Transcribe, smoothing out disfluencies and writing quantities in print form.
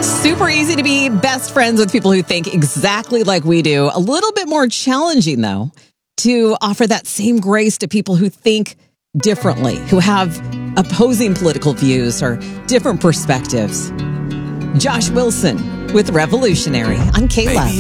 Super easy to be best friends with people who think exactly like we do. A little bit more challenging, though, to offer that same grace to people who think differently, who have opposing political views or different perspectives. Josh Wilson with Revolutionary on K-Love.